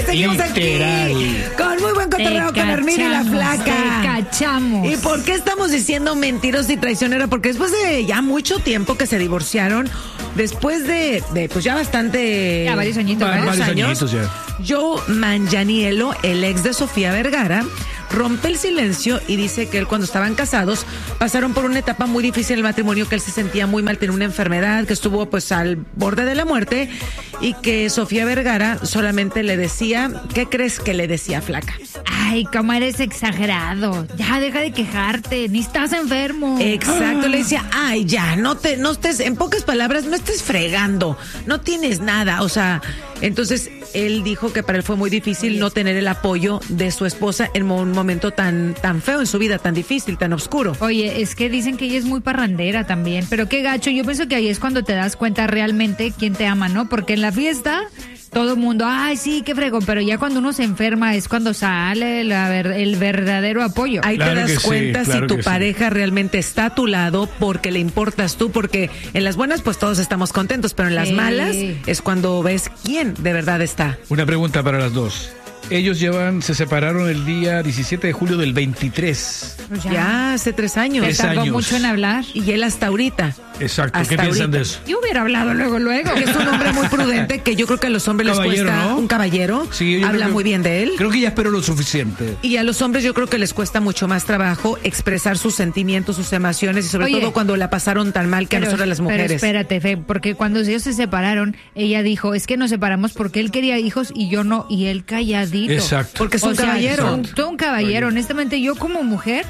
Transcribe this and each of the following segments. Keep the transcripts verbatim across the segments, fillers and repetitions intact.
seguimos Literal. aquí con muy buen cotorreo con Armida y la Flaca. Te cachamos. ¿Y por qué estamos diciendo mentirosa y traicionera? Porque después de ya mucho tiempo que se divorciaron, después de, de pues ya bastante... Ya varios añitos, Va- varios varios años, añitos ya. Joe Manganiello, el ex de Sofía Vergara, rompe el silencio y dice que él, cuando estaban casados, pasaron por una etapa muy difícil en el matrimonio, que él se sentía muy mal, tenía una enfermedad, que estuvo pues al borde de la muerte, y que Sofía Vergara solamente le decía, ¿qué crees que le decía, Flaca? Ay, cómo eres exagerado. Ya, deja de quejarte. Ni estás enfermo. Exacto, le decía, ay, ya, no te, no estés, en pocas palabras, no estés fregando, no tienes nada, o sea, entonces él dijo que para él fue muy difícil no tener el apoyo de su esposa en un momento tan, tan feo en su vida, tan difícil, tan oscuro. Oye, es que dicen que ella es muy parrandera también, pero qué gacho. Yo pienso que ahí es cuando te das cuenta realmente quién te ama, ¿no? Porque en la fiesta todo el mundo, ay, sí, qué fregón, pero ya cuando uno se enferma es cuando sale la ver- el verdadero apoyo. Ahí Claro te que das sí, cuenta claro si tu que sí. pareja realmente está a tu lado porque le importas tú, porque en las buenas pues todos estamos contentos, pero en las Sí. malas es cuando ves quién de verdad está. Una pregunta para las dos. Ellos llevan, se separaron el día diecisiete de julio del veintitrés. Pues Ya hace tres años. Te Tres tardó años. mucho en hablar. Y él hasta ahorita. Exacto. Hasta ¿Qué piensan ahorita. de eso? Yo hubiera hablado luego, luego. Que es un hombre muy prudente, que yo creo que a los hombres Caballero, les cuesta, ¿no? un caballero, Sí, yo habla creo que- muy bien de él. Creo que ya espero lo suficiente. Y a los hombres yo creo que les cuesta mucho más trabajo expresar sus sentimientos, sus emociones, y sobre Oye, todo cuando la pasaron tan mal que a nosotras las mujeres. Pero espérate, Fe, porque cuando ellos se separaron, ella dijo, es que nos separamos porque él quería hijos y yo no, y él calladito. Exacto. Porque es un O sea, caballero. un- todo un caballero. Honestamente, yo como mujer,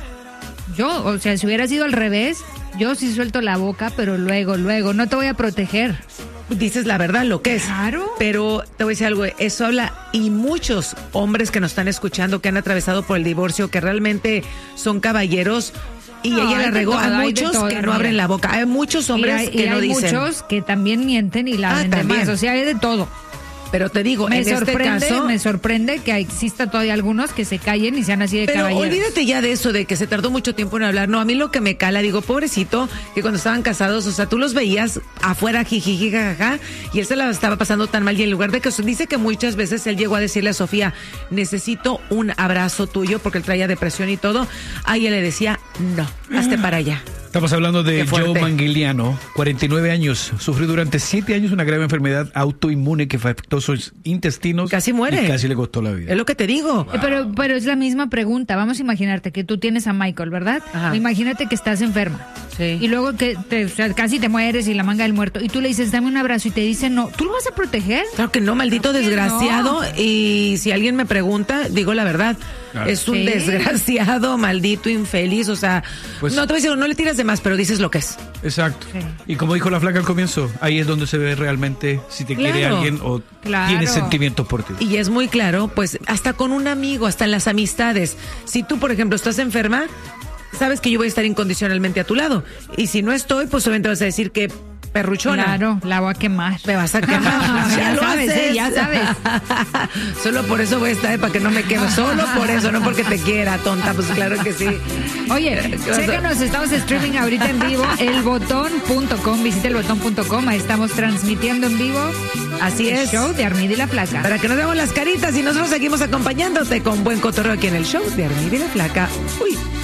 yo, o sea, si hubiera sido al revés, yo sí suelto la boca, pero luego, luego, no te voy a proteger. Dices la verdad, lo que es. Claro. Pero te voy a decir algo, eso habla, y muchos hombres que nos están escuchando, que han atravesado por el divorcio, que realmente son caballeros, y No, ella hay la de regó. todo, Hay hay de muchos todo, que no mira. abren la boca. Hay muchos hombres y hay, que y no hay dicen. muchos que también mienten y la Ah, venden también. más. O sea, hay de todo. Pero te digo, Me en este sorprende, caso... me sorprende que exista todavía algunos que se callen y sean así de Pero caballeros. olvídate ya de eso, de que se tardó mucho tiempo en hablar. No, a mí lo que me cala, digo, pobrecito, que cuando estaban casados, o sea, tú los veías afuera, jijiji, jajaja, y él se la estaba pasando tan mal, y en lugar de que, dice que muchas veces él llegó a decirle a Sofía, necesito un abrazo tuyo, porque él traía depresión y todo, a ella le decía, no, hazte para allá. Estamos hablando de Qué fuerte. Joe Manganiello, cuarenta y nueve años. Sufrió durante siete años una grave enfermedad autoinmune que afectó sus intestinos. Casi muere. Y casi le costó la vida. Es lo que te digo. Eh, Pero, pero es la misma pregunta. Vamos a imaginarte que tú tienes a Michael, ¿verdad? Ajá. Imagínate que estás enferma. Sí. Y luego que te, o sea, casi te mueres y la manga del muerto. Y tú le dices, dame un abrazo y te dice no. ¿Tú lo vas a proteger? Claro que no, maldito Claro que desgraciado. Y si alguien me pregunta, digo la verdad. Claro. Es un Sí. desgraciado, maldito, infeliz. O sea, Pues- no te voy a decir, no le tiras de más, pero dices lo que es. Exacto. Sí. Y como dijo la Flaca al comienzo, ahí es donde se ve realmente si te quiere Claro. alguien o Claro. tiene sentimientos por ti. Y es muy claro, pues hasta con un amigo, hasta en las amistades. Si tú, por ejemplo, estás enferma, sabes que yo voy a estar incondicionalmente a tu lado. Y si no estoy, pues obviamente vas a decir que perruchona. Claro, la voy a quemar. Me vas a quemar. Ya lo sabes, haces. ¿eh? Ya sabes. Solo por eso voy a estar, para que no me queme. Solo por eso, no porque te quiera, tonta. Pues claro que sí. Oye, ¿Qué vas a- chécanos, estamos streaming ahorita en vivo, el botón punto com, visita el botón punto com, ahí estamos transmitiendo en vivo. Así el es. show de Armida y la Flaca. Para que nos veamos las caritas y nosotros seguimos acompañándote con buen cotorreo aquí en el show de Armida y la Flaca. Uy.